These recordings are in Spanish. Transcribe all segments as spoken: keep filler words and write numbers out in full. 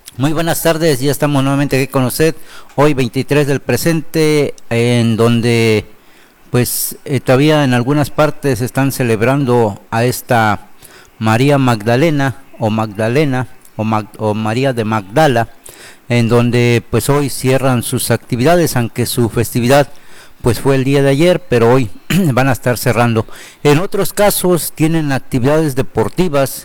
Muy buenas tardes, ya estamos nuevamente aquí con usted, hoy veintitrés del presente, en donde pues eh, todavía en algunas partes están celebrando a esta María Magdalena o Magdalena o, Mag, o María de Magdala, en donde pues hoy cierran sus actividades, aunque su festividad pues fue el día de ayer, pero hoy van a estar cerrando. En otros casos tienen actividades deportivas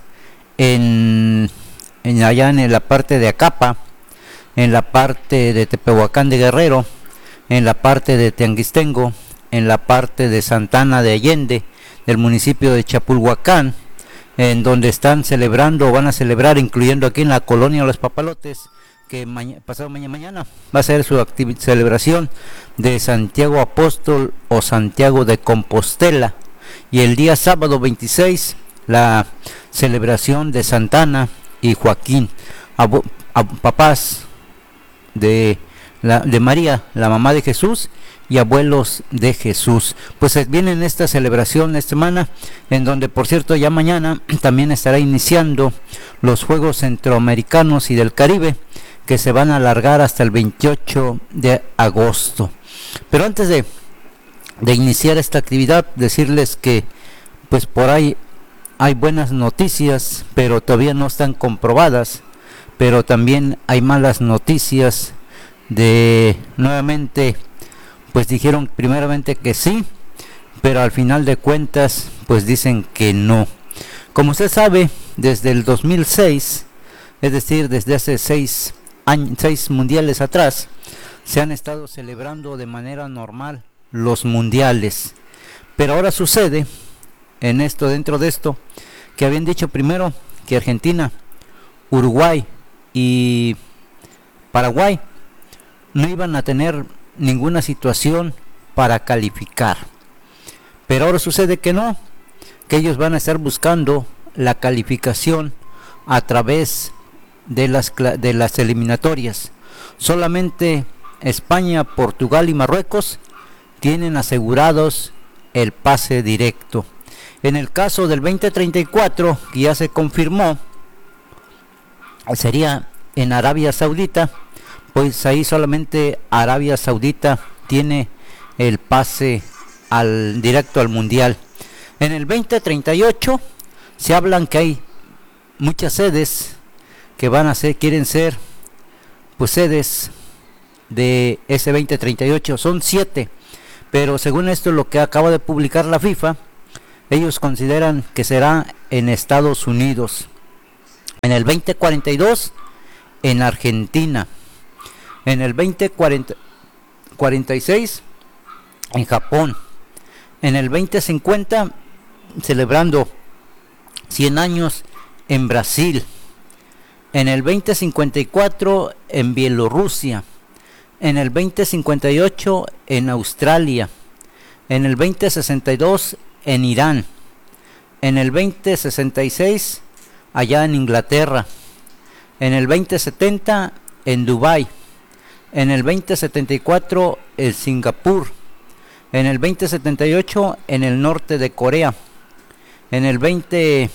en en allá en la parte de Acapa, en la parte de Tepehuacán de Guerrero, en la parte de Tianguistengo, en la parte de Santana de Allende, del municipio de Chapulhuacán, en donde están celebrando, van a celebrar, incluyendo aquí en la colonia Los Papalotes, que maña, pasado mañana, mañana va a ser su celebración de Santiago Apóstol o Santiago de Compostela, y el día sábado veintiséis la celebración de Santana y Joaquín, abu, abu, papás de, la, de María, la mamá de Jesús, y abuelos de Jesús. Pues vienen esta celebración esta semana, en donde por cierto ya mañana también estará iniciando los Juegos Centroamericanos y del Caribe, que se van a alargar hasta el veintiocho de agosto. Pero antes de, de iniciar esta actividad, decirles que pues por ahí hay buenas noticias, pero todavía no están comprobadas, pero también hay malas noticias de, nuevamente, pues dijeron primeramente que sí, pero al final de cuentas, pues dicen que no. Como usted sabe, desde el dos mil seis, es decir, desde hace seis años, seis mundiales atrás, se han estado celebrando de manera normal los mundiales, pero ahora sucede en esto, dentro de esto, que habían dicho primero que Argentina, Uruguay y Paraguay no iban a tener ninguna situación para calificar, pero ahora sucede que no, que ellos van a estar buscando la calificación a través de las, de las eliminatorias. Solamente España, Portugal y Marruecos tienen asegurados el pase directo. En el caso del veinte treinta y cuatro, que ya se confirmó, sería en Arabia Saudita, pues ahí solamente Arabia Saudita tiene el pase al directo al mundial. En el veinte treinta y ocho se hablan que hay muchas sedes que van a ser, quieren ser pues sedes de ese veinte treinta y ocho, son siete, pero según esto lo que acaba de publicar la FIFA, ellos consideran que será en Estados Unidos. En el veinte cuarenta y dos en Argentina. En el veinte cuarenta y seis en Japón. En el veinte cincuenta celebrando cien años en Brasil. En el veinte cincuenta y cuatro en Bielorrusia. En el veinte cincuenta y ocho en Australia. En el veinte sesenta y dos en Irán, en el veinte sesenta y seis allá en Inglaterra, en el veinte setenta en Dubái, en el veinte setenta y cuatro en Singapur, en el veinte setenta y ocho en el norte de Corea, en el veinte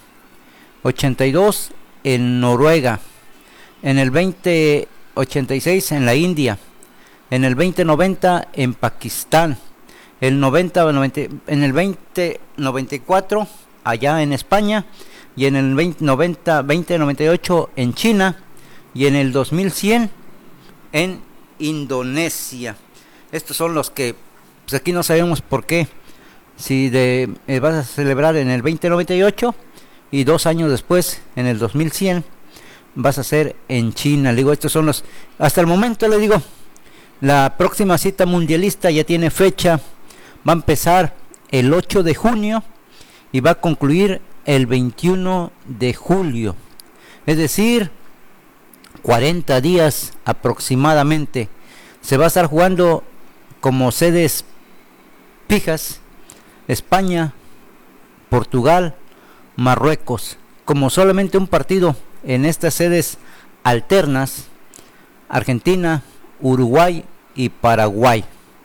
ochenta y dos en Noruega, en el veinte ochenta y seis en la India, en el veinte noventa en Pakistán, el noventa, noventa, en el veinte noventa y cuatro allá en España, y en el veinte noventa, veinte noventa y ocho en China, y en el dos mil cien en Indonesia. Estos son los que pues aquí no sabemos por qué, si de, eh, vas a celebrar en el veinte noventa y ocho y dos años después en el dos mil cien vas a hacer en China. Le digo, estos son los, hasta el momento le digo, la próxima cita mundialista ya tiene fecha. Va a empezar el ocho de junio y va a concluir el veintiuno de julio. Es decir, cuarenta días aproximadamente. Se va a estar jugando como sedes fijas España, Portugal, Marruecos. Como solamente un partido en estas sedes alternas, Argentina, Uruguay y Paraguay.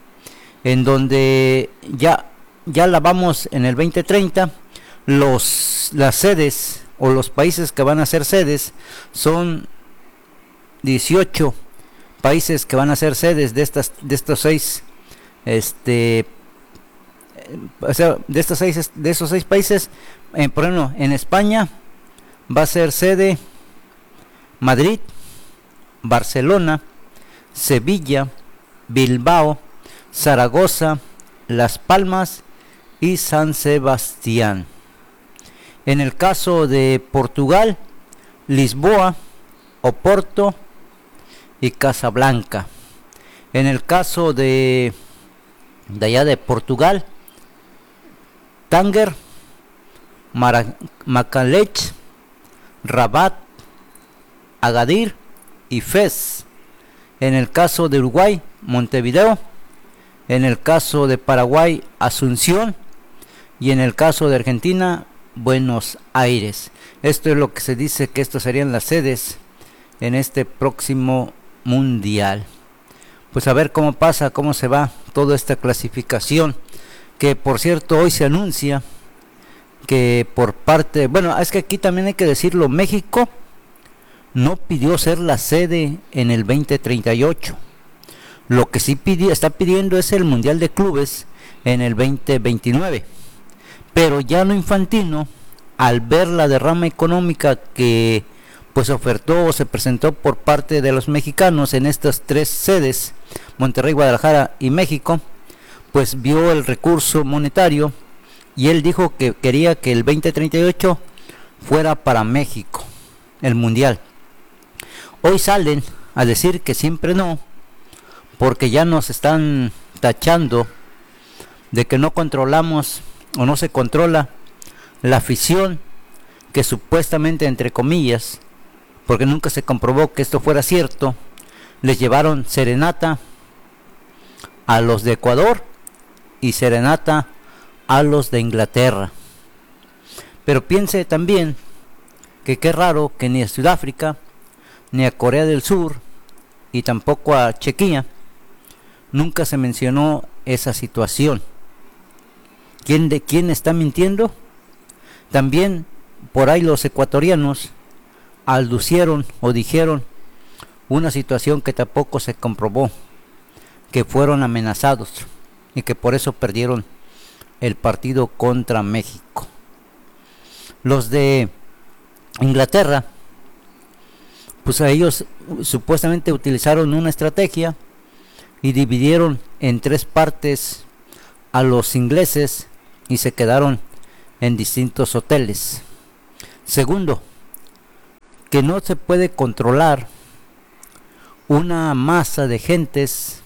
En donde ya, ya la vamos en el veinte treinta, los, las sedes o los países que van a ser sedes son dieciocho países que van a ser sedes de estas de estos seis este o sea, de estos seis de esos seis países. Eh, por ejemplo, en España va a ser sede Madrid, Barcelona, Sevilla, Bilbao, Zaragoza, Las Palmas y San Sebastián. En el caso de Portugal, Lisboa, Oporto y Casablanca. En el caso de de allá de Portugal, Tánger, Macalech, Rabat, Agadir y Fez. En el caso de Uruguay, Montevideo. En el caso de Paraguay, Asunción. Y en el caso de Argentina, Buenos Aires. Esto es lo que se dice que estos serían las sedes en este próximo mundial. Pues a ver cómo pasa, cómo se va toda esta clasificación, que por cierto hoy se anuncia que por parte, bueno, es que aquí también hay que decirlo, México no pidió ser la sede en el veinte treinta y ocho. Lo que sí pidió, está pidiendo es el Mundial de Clubes en el veinte veintinueve. Pero Gianni Infantino, al ver la derrama económica que pues ofertó o se presentó por parte de los mexicanos en estas tres sedes, Monterrey, Guadalajara y México, pues vio el recurso monetario y él dijo que quería que el veinte treinta y ocho fuera para México, el mundial. Hoy salen a decir que siempre no, porque ya nos están tachando de que no controlamos o no se controla la afición, que supuestamente, entre comillas, porque nunca se comprobó que esto fuera cierto, les llevaron serenata a los de Ecuador y serenata a los de Inglaterra. Pero piense también que qué raro que ni a Sudáfrica, ni a Corea del Sur y tampoco a Chequia nunca se mencionó esa situación. ¿Quién de quién está mintiendo? También por ahí los ecuatorianos aducieron o dijeron una situación que tampoco se comprobó, que fueron amenazados y que por eso perdieron el partido contra México. Los de Inglaterra, pues a ellos supuestamente utilizaron una estrategia y dividieron en tres partes a los ingleses y se quedaron en distintos hoteles. Segundo, que no se puede controlar una masa de gentes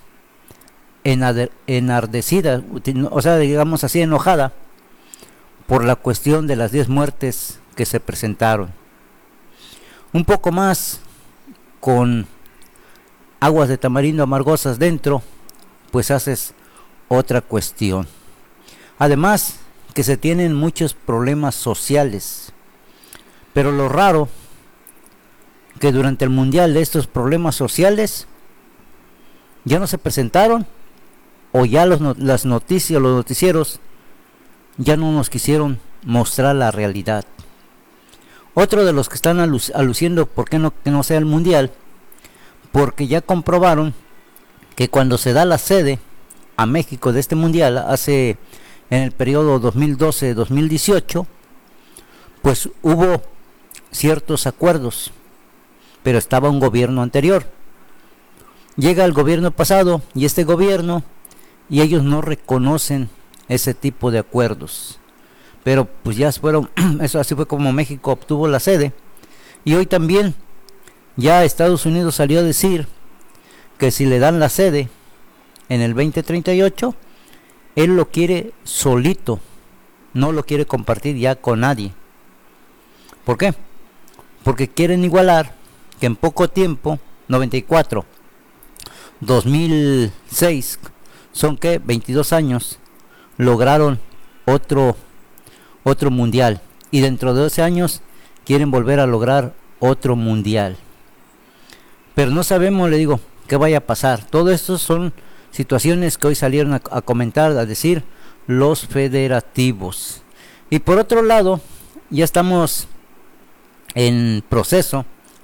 enardecida, o sea, digamos así, enojada por la cuestión de las diez muertes que se presentaron. Un poco más con aguas de tamarindo amargosas dentro, pues haces otra cuestión. Además, que se tienen muchos problemas sociales, pero lo raro que durante el mundial estos problemas sociales ya no se presentaron, o ya los, las noticias, los noticieros ya no nos quisieron mostrar la realidad. Otro de los que están alu- aluciendo por qué no, que no sea el mundial, porque ya comprobaron que cuando se da la sede a México de este mundial, hace en el periodo dos mil doce a dos mil dieciocho, pues hubo ciertos acuerdos, pero estaba un gobierno anterior. Llega el gobierno pasado y este gobierno, y ellos no reconocen ese tipo de acuerdos. Pero pues ya fueron, eso así fue como México obtuvo la sede. Y hoy también ya Estados Unidos salió a decir que si le dan la sede en el veinte treinta y ocho, él lo quiere solito, no lo quiere compartir ya con nadie. ¿Por qué? Porque quieren igualar que en poco tiempo, noventa y cuatro, dos mil seis, son que veintidós años, lograron otro otro mundial, y dentro de doce años quieren volver a lograr otro mundial. Pero no sabemos, le digo, qué vaya a pasar. Todo esto son situaciones que hoy salieron a, a comentar, a decir los federativos. Y por otro lado, ya estamos en proceso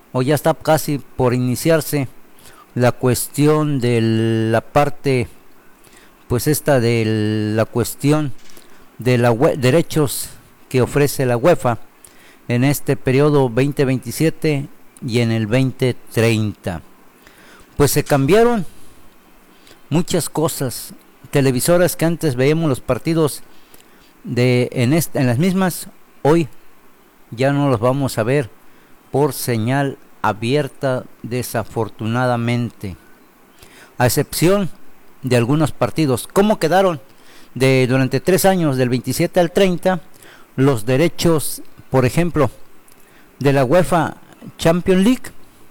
o ya está casi por iniciarse la cuestión de la parte, pues esta de la cuestión de los derechos que ofrece la UEFA en este periodo veinte veintisiete y en el veinte treinta. Pues se cambiaron muchas cosas. Televisoras que antes veíamos los partidos de en, esta, en las mismas, hoy ya no los vamos a ver por señal abierta, desafortunadamente, a excepción de algunos partidos. ¿Cómo quedaron de durante tres años, del veintisiete al treinta, los derechos, por ejemplo, de la UEFA Champions League?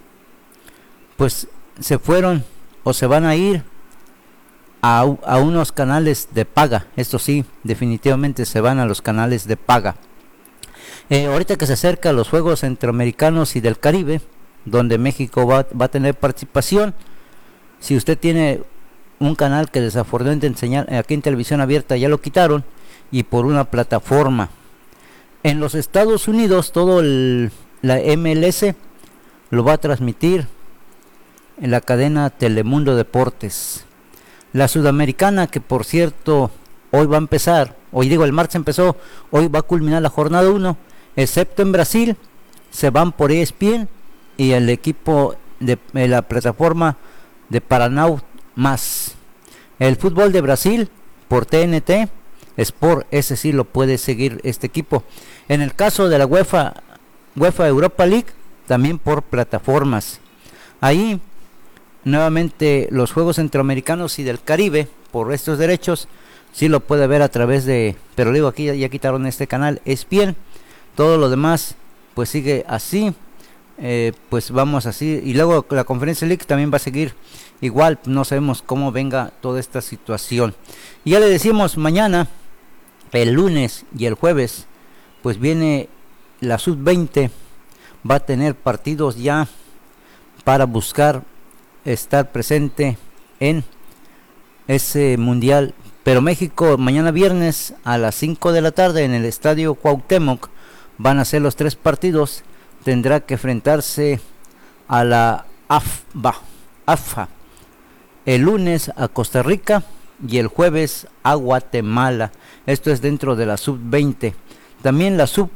Pues se fueron o se van a ir a, a unos canales de paga. Esto sí, definitivamente se van a los canales de paga. Eh, ahorita que se acerca a los Juegos Centroamericanos y del Caribe, donde México va, va a tener participación, si usted tiene un canal que desafortunadamente enseñar aquí en televisión abierta ya lo quitaron, y por una plataforma en los Estados Unidos, todo el, la M L S lo va a transmitir en la cadena Telemundo Deportes. La sudamericana, que por cierto hoy va a empezar, hoy digo el martes empezó, hoy va a culminar la jornada uno, excepto en Brasil, se van por E S P N y el equipo de, de la plataforma de Paramount más. El fútbol de Brasil por T N T Sport, ese sí lo puede seguir este equipo. En el caso de la UEFA UEFA Europa League, también por plataformas. Ahí nuevamente los Juegos Centroamericanos y del Caribe, por estos derechos, sí lo puede ver a través de, pero digo aquí ya, ya quitaron este canal, es bien. Todo lo demás pues sigue así, eh, pues vamos así. Y luego la Conference League también va a seguir igual, no sabemos cómo venga toda esta situación. Y ya le decimos, mañana, el lunes y el jueves, pues viene la sub veinte, va a tener partidos ya para buscar estar presente en ese mundial. Pero México mañana viernes a las cinco de la tarde en el estadio Cuauhtémoc van a ser los tres partidos. Tendrá que enfrentarse a la A F B A, A F A, el lunes a Costa Rica y el jueves a Guatemala. Esto es dentro de la sub veinte. También la sub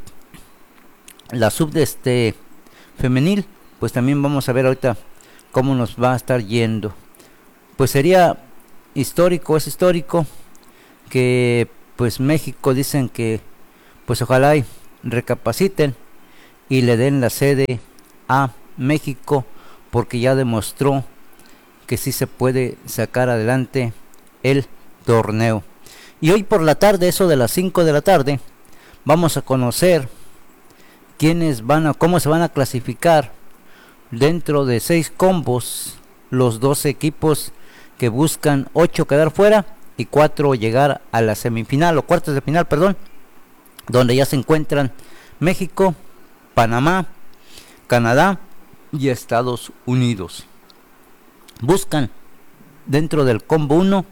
la sub de este femenil, pues también vamos a ver ahorita cómo nos va a estar yendo. Pues sería histórico, es histórico que pues México, dicen que pues ojalá y recapaciten y le den la sede a México, porque ya demostró que sí se puede sacar adelante el torneo. Y hoy por la tarde, eso de las cinco de la tarde, vamos a conocer quiénes van a, cómo se van a clasificar dentro de seis combos los doce equipos que buscan ocho quedar fuera y cuatro llegar a la semifinal o cuartos de final, perdón, donde ya se encuentran México, Panamá, Canadá y Estados Unidos. Buscan dentro del combo uno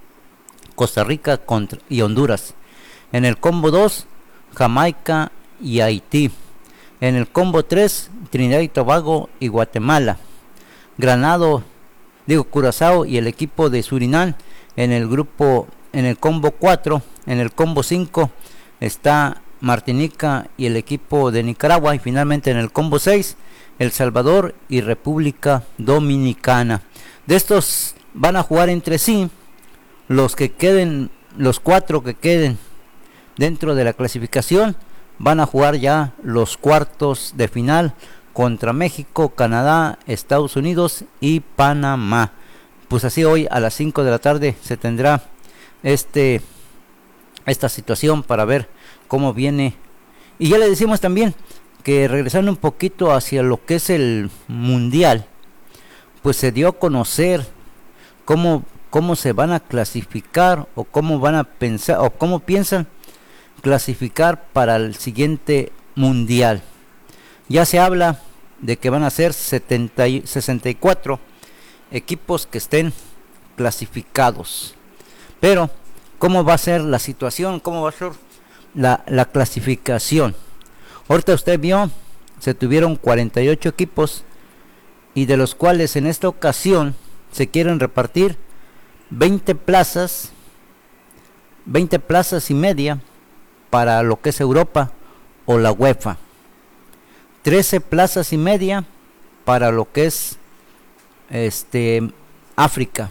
Costa Rica contra, y Honduras. En el combo dos Jamaica y Haití. En el combo tres Trinidad y Tobago y Guatemala. Granado, digo Curazao y el equipo de Surinam. En el grupo, en el combo cuatro, en el combo cinco está Martinica y el equipo de Nicaragua. Y finalmente en el combo seis El Salvador y República Dominicana. De estos van a jugar entre sí los que queden, los cuatro que queden dentro de la clasificación. Van a jugar ya los cuartos de final contra México, Canadá, Estados Unidos y Panamá. Pues así hoy a las cinco de la tarde se tendrá este esta situación para ver cómo viene. Y ya le decimos también que, regresando un poquito hacia lo que es el mundial, pues se dio a conocer cómo cómo se van a clasificar o cómo van a pensar o cómo piensan clasificar para el siguiente mundial. Ya se habla de que van a ser setenta, sesenta y cuatro equipos que estén clasificados. Pero ¿cómo va a ser la situación? ¿Cómo va a ser la, la clasificación? Ahorita usted vio se tuvieron cuarenta y ocho equipos, y de los cuales en esta ocasión se quieren repartir veinte plazas, veinte plazas y media para lo que es Europa o la UEFA, trece plazas y media para lo que es este África.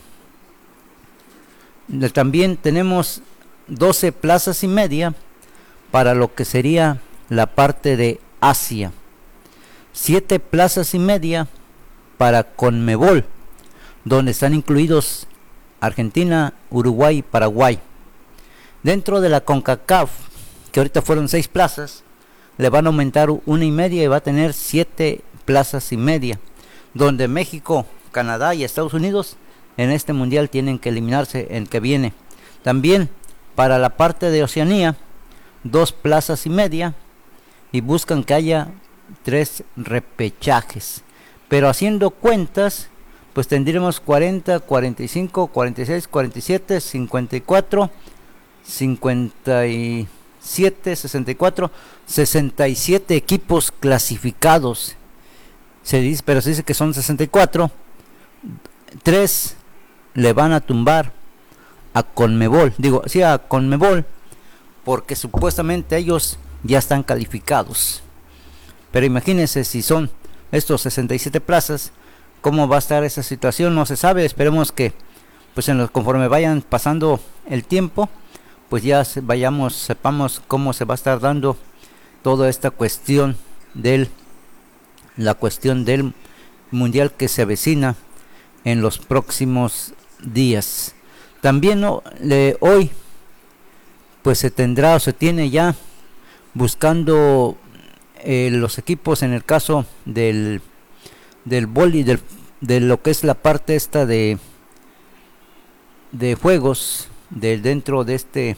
También tenemos doce plazas y media para lo que sería la parte de Asia, siete plazas y media para CONMEBOL, donde están incluidos Argentina, Uruguay y Paraguay. Dentro de la CONCACAF, que ahorita fueron seis plazas, le van a aumentar una y media y va a tener siete plazas y media, donde México, Canadá y Estados Unidos en este mundial tienen que eliminarse en que viene. También para la parte de Oceanía, dos plazas y media, y buscan que haya tres repechajes. Pero haciendo cuentas, pues tendremos cuarenta, cuarenta y cinco, cuarenta y seis, cuarenta y siete, cincuenta y cuatro, cincuenta y siete, sesenta y cuatro, sesenta y siete equipos clasificados. Se dice, pero se dice que son sesenta y cuatro. Tres le van a tumbar a CONMEBOL, digo, sí, a CONMEBOL, porque supuestamente ellos ya están calificados. Pero imagínense si son estos sesenta y siete plazas, cómo va a estar esa situación, no se sabe. Esperemos que pues en los, conforme vayan pasando el tiempo, pues ya se, vayamos, sepamos cómo se va a estar dando toda esta cuestión del la cuestión del mundial que se avecina en los próximos días. También no, le, hoy pues se tendrá o se tiene ya buscando eh, los equipos en el caso del del boli, del, de lo que es la parte esta de de juegos de dentro de este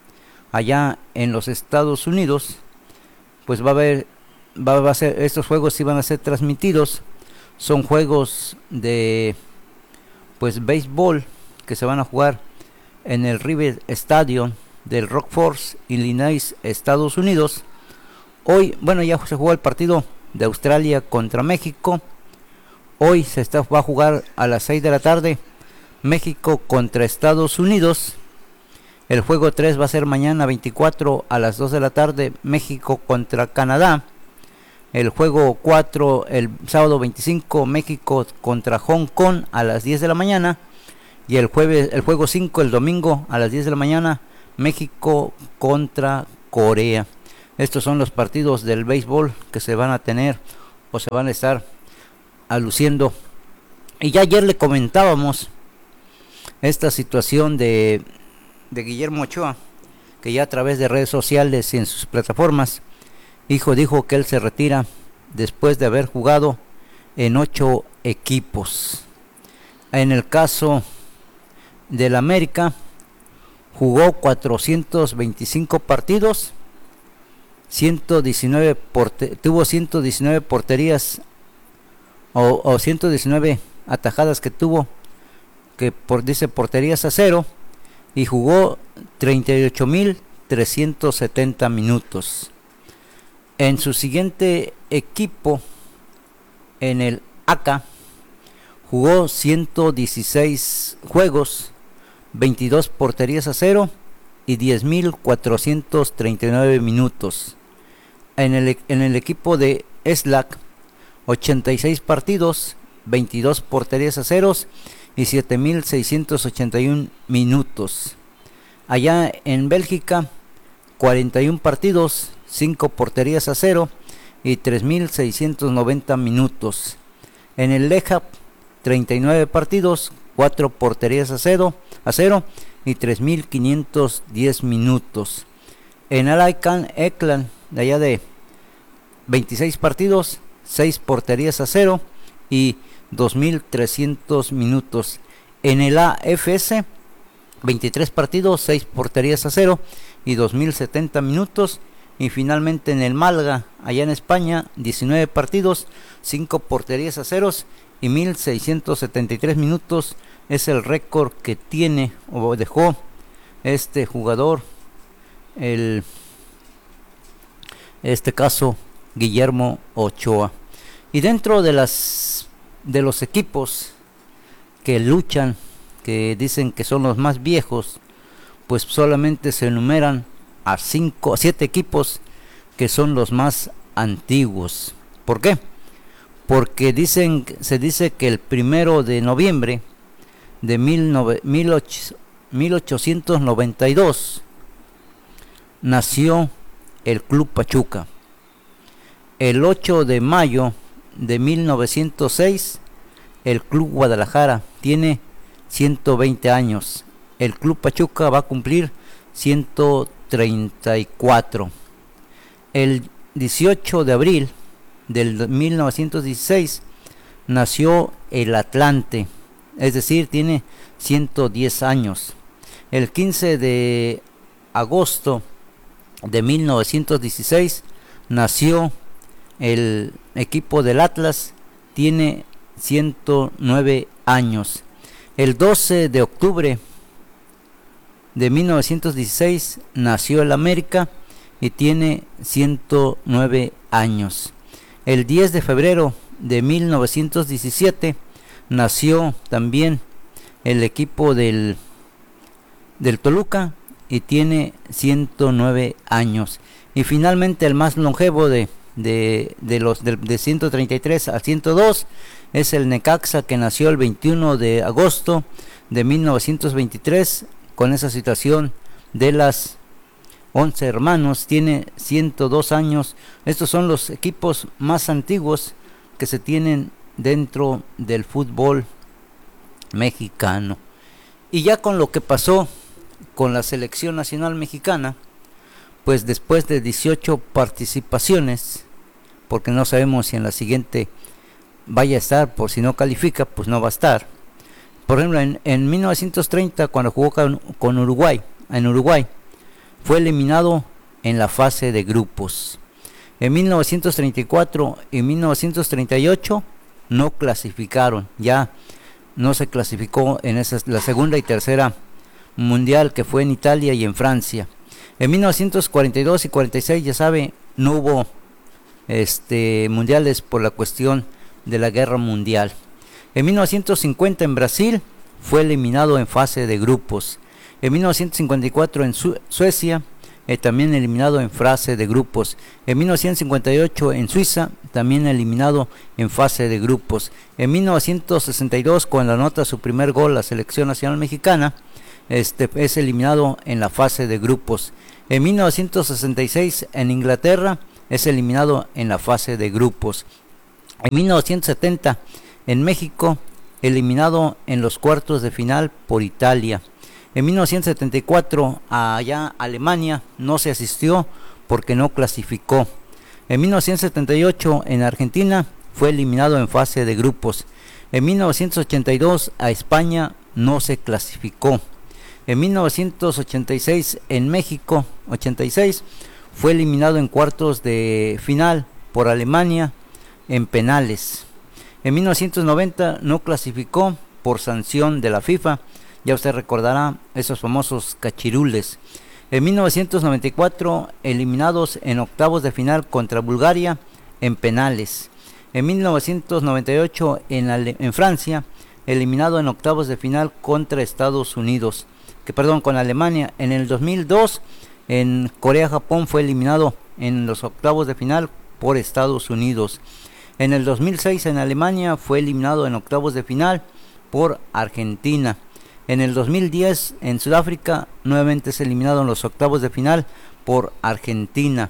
allá en los Estados Unidos, pues va a haber va, va a ser, estos juegos sí van a ser transmitidos. Son juegos de pues béisbol que se van a jugar en el River Stadium del Rockford, Illinois, Estados Unidos. Hoy, bueno, ya se jugó el partido de Australia contra México. Hoy se está, va a jugar a las seis de la tarde México contra Estados Unidos. El juego tres va a ser mañana veinticuatro a las dos de la tarde, México contra Canadá. El juego cuatro el sábado veinticinco, México contra Hong Kong a las diez de la mañana. Y el jueves, el juego cinco el domingo a las diez de la mañana, México contra Corea. Estos son los partidos del béisbol que se van a tener o se van a estar aluciendo. Y ya ayer le comentábamos esta situación de, de Guillermo Ochoa, que ya a través de redes sociales y en sus plataformas, hijo dijo que él se retira después de haber jugado en ocho equipos. En el caso del América, jugó cuatrocientos veinticinco partidos, ciento diecinueve porte, tuvo ciento diecinueve porterías o, o ciento diecinueve atajadas que tuvo, que por dice porterías a cero, y jugó treinta y ocho mil trescientos setenta minutos. En su siguiente equipo, en el A C A, jugó ciento dieciséis juegos, veintidós porterías a cero y diez mil cuatrocientos treinta y nueve minutos. En el, en el equipo de S L A C, ochenta y seis partidos, veintidós porterías a ceros y siete mil seiscientos ochenta y uno minutos. Allá en Bélgica, cuarenta y uno partidos, cinco porterías a cero y tres mil seiscientos noventa minutos. En el Lechap, treinta y nueve partidos, cuatro porterías a cero, a cero y tres mil quinientos diez minutos. En Alaican Eklan, de allá de veintiséis partidos, seis porterías a cero y dos mil trescientos minutos. En el A F S, veintitrés partidos, seis porterías a cero y dos mil setenta minutos. Y finalmente en el Málaga, allá en España, diecinueve partidos, cinco porterías a ceros y mil seiscientos setenta y tres minutos. Es el récord que tiene o dejó este jugador, el este caso Guillermo Ochoa. Y dentro de las de los equipos que luchan, que dicen que son los más viejos, pues solamente se enumeran a cinco, siete equipos que son los más antiguos. ¿Por qué? Porque dicen, se dice que el primero de noviembre de mil ochocientos noventa y dos nació el Club Pachuca. El ocho de mayo de mil novecientos seis el Club Guadalajara tiene ciento veinte años. El Club Pachuca va a cumplir ciento treinta y cuatro. El dieciocho de abril del mil novecientos dieciséis nació el Atlante, es decir, tiene ciento diez años. El quince de agosto de mil novecientos dieciséis nació el equipo del Atlas, tiene ciento nueve años. El doce de octubre de mil novecientos dieciséis nació el América y tiene ciento nueve años. El diez de febrero de mil novecientos diecisiete nació también el equipo del, del Toluca y tiene ciento nueve años. Y finalmente el más longevo de, de, de los de, de ciento treinta y tres a ciento dos es el Necaxa, que nació el veintiuno de agosto de mil novecientos veintitrés. Con esa situación de las once hermanos, tiene ciento dos años. Estos son los equipos más antiguos que se tienen dentro del fútbol mexicano. Y ya con lo que pasó con la selección nacional mexicana, pues después de dieciocho participaciones, porque no sabemos si en la siguiente vaya a estar, por si no califica, pues no va a estar. Por ejemplo, en, en mil novecientos treinta, cuando jugó con, con Uruguay, en Uruguay, fue eliminado en la fase de grupos. En mil novecientos treinta y cuatro y mil novecientos treinta y ocho no clasificaron, ya no se clasificó en esas, la segunda y tercera mundial, que fue en Italia y en Francia. En mil novecientos cuarenta y dos y cuarenta y seis, ya sabe, no hubo este mundiales por la cuestión de la guerra mundial. En mil novecientos cincuenta en Brasil fue eliminado en fase de grupos. En mil novecientos cincuenta y cuatro en Su Suecia eh, también eliminado en fase de grupos. En mil novecientos cincuenta y ocho en Suiza también eliminado en fase de grupos. En mil novecientos sesenta y dos, cuando anota su primer gol la selección nacional mexicana, este es eliminado en la fase de grupos. En mil novecientos sesenta y seis en Inglaterra es eliminado en la fase de grupos. En mil novecientos setenta en México, eliminado en los cuartos de final por Italia. En mil novecientos setenta y cuatro, allá Alemania no se asistió porque no clasificó. En mil novecientos setenta y ocho en Argentina fue eliminado en fase de grupos. En mil novecientos ochenta y dos a España no se clasificó. En mil novecientos ochenta y seis en México, ochenta y seis, fue eliminado en cuartos de final por Alemania en penales. En mil novecientos noventa no clasificó por sanción de la FIFA. Ya usted recordará esos famosos cachirules. En mil novecientos noventa y cuatro eliminados en octavos de final contra Bulgaria en penales. En mil novecientos noventa y ocho en, Ale en Francia, eliminado en octavos de final contra Estados Unidos, que perdón, con Alemania. En el dos mil dos en Corea-Japón fue eliminado en los octavos de final por Estados Unidos. En el dos mil seis en Alemania fue eliminado en octavos de final por Argentina. En el dos mil diez en Sudáfrica nuevamente es eliminado en los octavos de final por Argentina.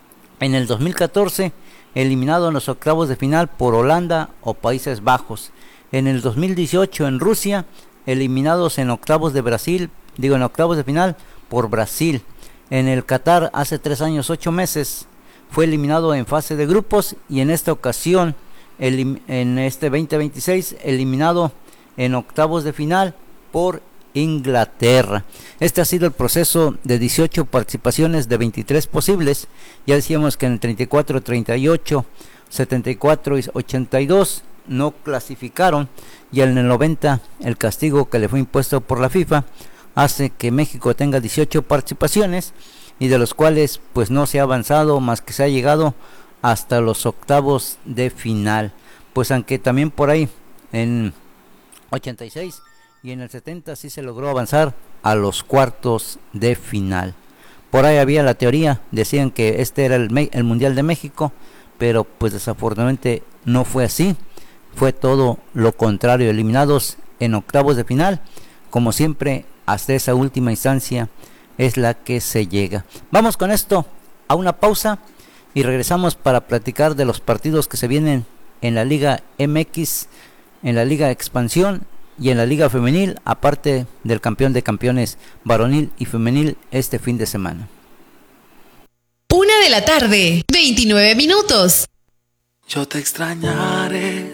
En el dos mil catorce eliminado en los octavos de final por Holanda o Países Bajos. En el dos mil dieciocho en Rusia, eliminados en octavos de Brasil, digo en octavos de final por Brasil. En el Qatar hace tres años ocho meses fue eliminado en fase de grupos, y en esta ocasión el, en este veinte veintiséis eliminado en octavos de final por Inglaterra. Este ha sido el proceso de dieciocho participaciones de veintitrés posibles. Ya decíamos que en el treinta y cuatro, treinta y ocho, setenta y cuatro y ochenta y dos no clasificaron, y en el noventa el castigo que le fue impuesto por la FIFA hace que México tenga dieciocho participaciones, y de los cuales pues no se ha avanzado, más que se ha llegado hasta los octavos de final. Pues aunque también por ahí en ochenta y seis y en el setenta sí se logró avanzar a los cuartos de final. Por ahí había la teoría, decían que este era el, el Mundial de México, pero pues desafortunadamente no fue así. Fue todo lo contrario, eliminados en octavos de final. Como siempre, hasta esa última instancia es la que se llega. Vamos con esto a una pausa y regresamos para platicar de los partidos que se vienen en la Liga M X, en la Liga Expansión y en la Liga Femenil, aparte del campeón de campeones varonil y femenil este fin de semana. Una de la tarde, veintinueve minutos. Yo te extrañaré.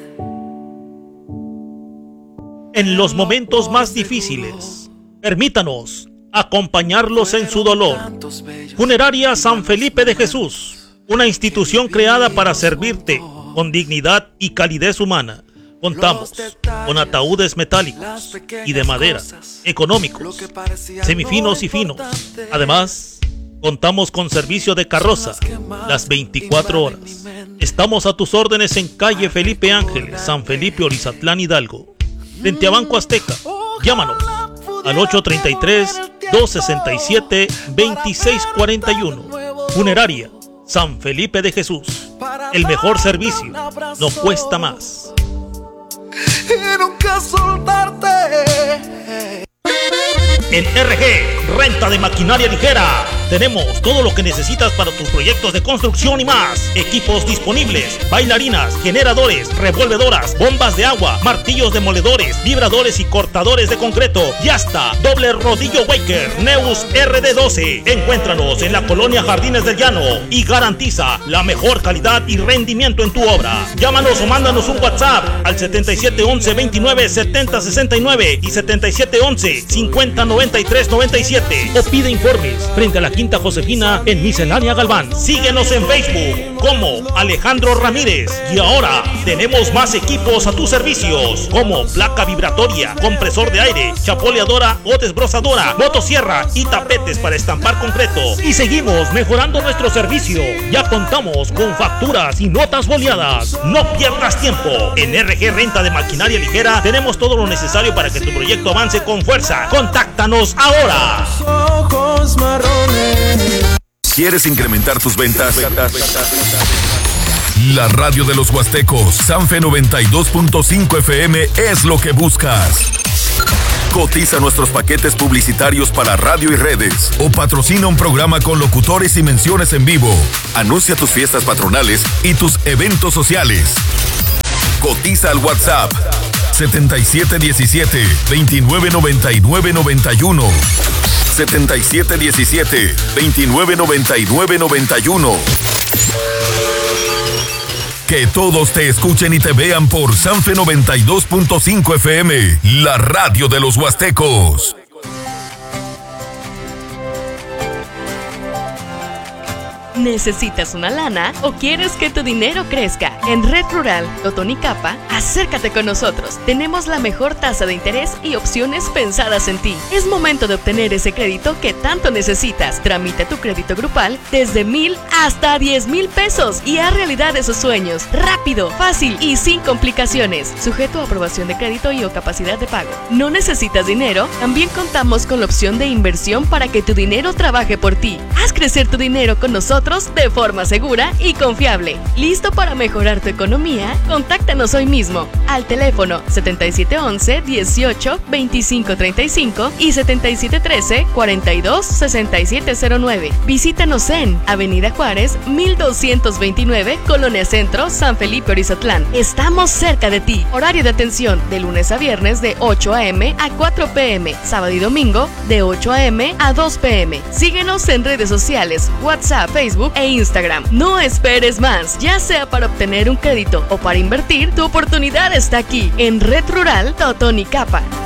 En los momentos más difíciles, permítanos acompañarlos en su dolor. Funeraria San Felipe de Jesús, una institución creada para servirte con dignidad y calidez humana. Contamos con ataúdes metálicos y de madera, económicos, semifinos y finos. Además, contamos con servicio de carroza las veinticuatro horas. Estamos a tus órdenes en calle Felipe Ángeles, San Felipe, Orizatlán, Hidalgo, frente a Banco Azteca. Llámanos al ocho tres tres, dos seis siete, dos seis cuatro uno. Funeraria San Felipe de Jesús. El mejor servicio no cuesta más. Y nunca soltarte. En R G, renta de maquinaria ligera. Tenemos todo lo que necesitas para tus proyectos de construcción y más. Equipos disponibles, bailarinas, generadores, revolvedoras, bombas de agua, martillos demoledores, vibradores y cortadores de concreto. Y hasta doble rodillo Waker, Neus R D doce. Encuéntranos en la colonia Jardines del Llano y garantiza la mejor calidad y rendimiento en tu obra. Llámanos o mándanos un WhatsApp al setenta y siete once, veintinueve, setenta, sesenta y nueve y setenta y siete once, cincuenta, noventa y tres, noventa y siete. O pide informes frente a la Quinta Josefina en Miscelánea Galván. Síguenos en Facebook como Alejandro Ramírez. Y ahora tenemos más equipos a tus servicios, como placa vibratoria, compresor de aire, chapoleadora o desbrozadora, motosierra y tapetes para estampar concreto. Y seguimos mejorando nuestro servicio. Ya contamos con facturas y notas boleadas. No pierdas tiempo. En R G Renta de Maquinaria Ligera tenemos todo lo necesario para que tu proyecto avance con fuerza. Contáctanos ahora. Ojos marrones. ¿Quieres incrementar tus ventas? La radio de los Huastecos, Sanfe noventa y dos punto cinco F M es lo que buscas. Cotiza nuestros paquetes publicitarios para radio y redes o patrocina un programa con locutores y menciones en vivo. Anuncia tus fiestas patronales y tus eventos sociales. Cotiza al WhatsApp setenta y siete diecisiete, veintinueve noventa y nueve noventa y uno. setenta y siete diecisiete, veintinueve noventa y nueve noventa y uno. Que todos te escuchen y te vean por Sanfe noventa y dos punto cinco F M, la radio de los Huastecos. ¿Necesitas una lana o quieres que tu dinero crezca? En Red Rural Totonicapa, acércate con nosotros. Tenemos la mejor tasa de interés y opciones pensadas en ti. Es momento de obtener ese crédito que tanto necesitas. Tramita tu crédito grupal desde mil hasta diez mil pesos y haz realidad esos sueños. Rápido, fácil y sin complicaciones. Sujeto a aprobación de crédito y o capacidad de pago. ¿No necesitas dinero? También contamos con la opción de inversión para que tu dinero trabaje por ti. Haz crecer tu dinero con nosotros de forma segura y confiable. ¿Listo para mejorar tu economía? Contáctanos hoy mismo al teléfono setenta y siete once, dieciocho, veinticinco treinta y cinco y setenta y siete trece, cuarenta y dos, sesenta y siete cero nueve. Visítanos en Avenida Juárez, mil doscientos veintinueve, Colonia Centro, San Felipe, Orizatlán. Estamos cerca de ti. Horario de atención de lunes a viernes de ocho a eme a cuatro pe eme. Sábado y domingo de ocho a eme a dos pe eme. Síguenos en redes sociales, WhatsApp, Facebook e Instagram. No esperes más, ya sea para obtener un crédito o para invertir, tu oportunidad está aquí en Red Rural Totonicapa.